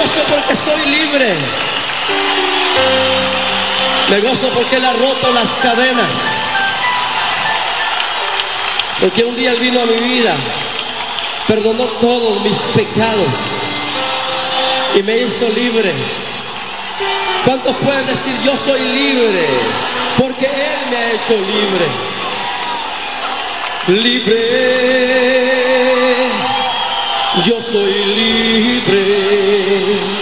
gozo porque soy libre. Me gozo porque Él ha roto las cadenas. Porque un día Él vino a mi vida, perdonó todos mis pecados y me hizo libre. ¿Cuántos pueden decir yo soy libre? Porque Él me ha hecho libre. Libre, yo soy libre.